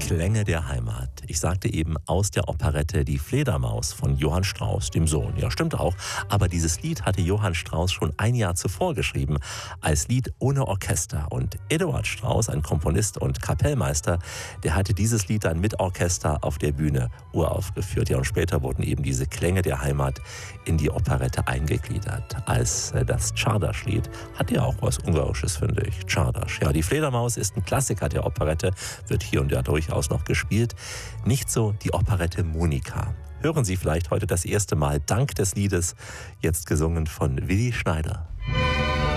Klänge der Heimat. Ich sagte eben aus der Operette Die Fledermaus von Johann Strauss, dem Sohn. Ja, stimmt auch. Aber dieses Lied hatte Johann Strauss schon ein Jahr zuvor geschrieben, als Lied ohne Orchester. Und Eduard Strauss, ein Komponist und Kapellmeister, der hatte dieses Lied dann mit Orchester auf der Bühne uraufgeführt. Ja, und später wurden eben diese Klänge der Heimat in die Operette eingegliedert. Als das Czardas-Lied hat ja auch was Ungarisches, finde ich. Czardas. Ja, Die Fledermaus ist ein Klassiker der Operette, wird hier und da durchaus noch gespielt. Nicht so die Operette Monika. Hören Sie vielleicht heute das erste Mal dank des Liedes, jetzt gesungen von Willi Schneider.